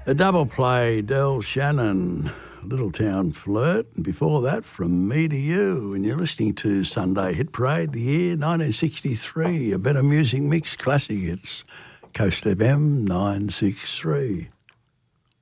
A double play, Del Shannon, Little Town Flirt, and before that, From Me to You. And you're listening to Sunday Hit Parade, the year 1963, a better music mix classic. It's Coast FM 963.